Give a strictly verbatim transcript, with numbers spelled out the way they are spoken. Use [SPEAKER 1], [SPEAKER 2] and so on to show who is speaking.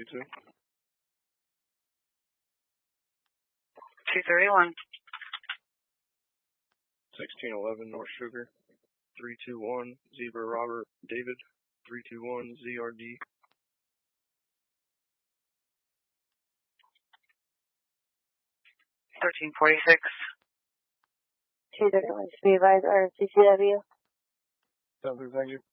[SPEAKER 1] two two.
[SPEAKER 2] two thirty-one.
[SPEAKER 1] sixteen eleven North Sugar. three two one Zebra Robert David. three two one Z R D.
[SPEAKER 2] thirteen forty-six.
[SPEAKER 3] two thirty-one, to be advised, R C C W.
[SPEAKER 1] Sounds good, thank you.